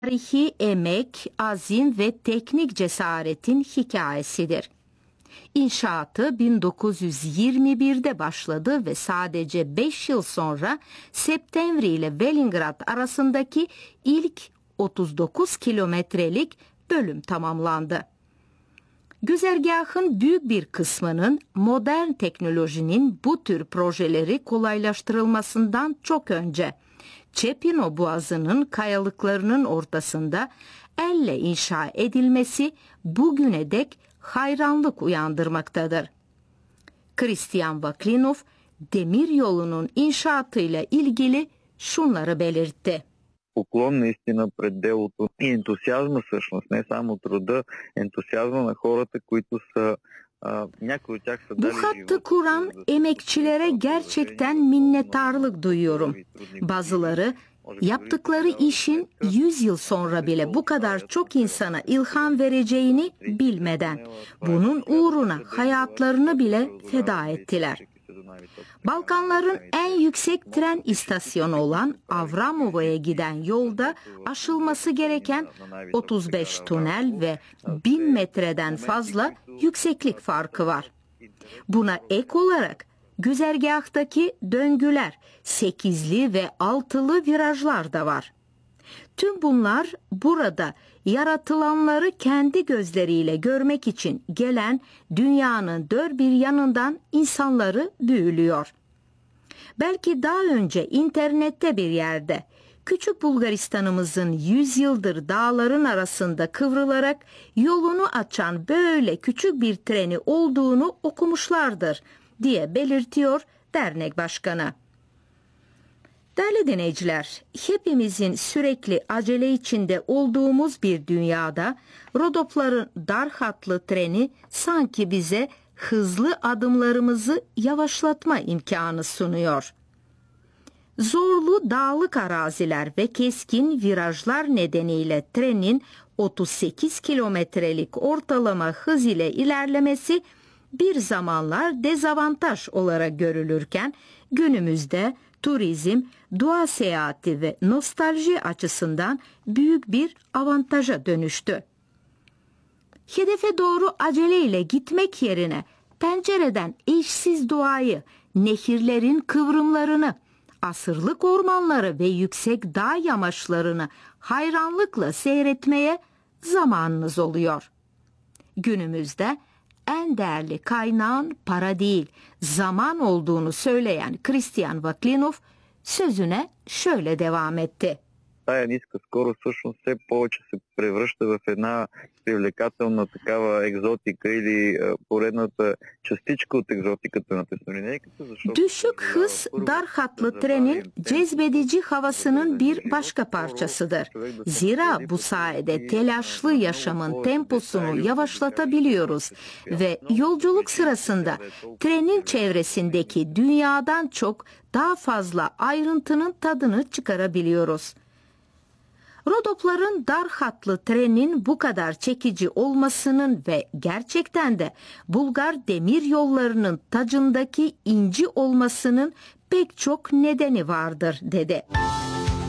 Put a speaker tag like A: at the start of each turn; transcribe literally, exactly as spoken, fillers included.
A: Tarihi emek, azim ve teknik cesaretin hikayesidir. İnşaatı bin dokuz yüz yirmi birde başladı ve sadece beş yıl sonra Septemvri ile Velingrad arasındaki ilk otuz dokuz kilometrelik bölüm tamamlandı. Güzergahın büyük bir kısmının modern teknolojinin bu tür projeleri kolaylaştırılmasından çok önce Çepino Boğazı'nın kayalıklarının ortasında elle inşa edilmesi bugüne dek hayranlık uyandırmaktadır. Christian Vaklinov demir yolunun inşaatıyla ilgili şunları belirtti.
B: Поклон наистина пред делото и ентусиазма всъщност, не само труда, ентусиазма на хората, които са някои от тях са дали
A: Bu hattı kuran emekçilere gerçekten minnettarlık duyuyorum. Bazıları yaptıkları işin yüz yıl sonra bile bu kadar çok insana ilham vereceğini bilmeden bunun uğruna hayatlarını bile feda ettiler. Balkanların en yüksek tren istasyonu olan Avramova'ya giden yolda aşılması gereken otuz beş tünel ve bin metreden fazla yükseklik farkı var. Buna ek olarak güzergahtaki döngüler, sekizli ve altılı virajlar da var. Tüm bunlar burada yaratılanları kendi gözleriyle görmek için gelen dünyanın dört bir yanından insanları büyülüyor. Belki daha önce internette bir yerde küçük Bulgaristan'ımızın yüz yıldır dağların arasında kıvrılarak yolunu açan böyle küçük bir treni olduğunu okumuşlardır diye belirtiyor dernek başkanı. Değerli dinleyiciler, hepimizin sürekli acele içinde olduğumuz bir dünyada Rodopların dar hatlı treni sanki bize hızlı adımlarımızı yavaşlatma imkanı sunuyor. Zorlu dağlık araziler ve keskin virajlar nedeniyle trenin otuz sekiz kilometrelik ortalama hız ile ilerlemesi bir zamanlar dezavantaj olarak görülürken günümüzde turizm, doğa seyahati ve nostalji açısından büyük bir avantaja dönüştü. Hedefe doğru aceleyle gitmek yerine pencereden eşsiz doğayı, nehirlerin kıvrımlarını, asırlık ormanları ve yüksek dağ yamaçlarını hayranlıkla seyretmeye zamanınız oluyor. Günümüzde en değerli kaynağın para değil, zaman olduğunu söyleyen Christian Vaklinov sözüne şöyle devam etti.
B: Тая ниска скорост всъщност все повече се превръща в една привлекателна такава екзотика или поредната частичка от екзотиката на теснолинейката.
A: Düşük hız dar hatlı trenin cezbedici havasının bir başka parçasıdır. Zira bu sayede telaşlı yaşamın temposunu yavaşlatabiliyoruz ve yolculuk sırasında trenin çevresindeki dünyadan çok daha fazla ayrıntının tadını çıkarabiliyoruz. Rodopların dar hatlı trenin bu kadar çekici olmasının ve gerçekten de Bulgar demir yollarının tacındaki inci olmasının pek çok nedeni vardır dedi.